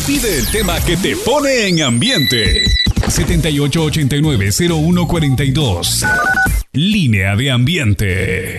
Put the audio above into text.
Pide el tema que te pone en ambiente. 7889-0142. Línea de ambiente.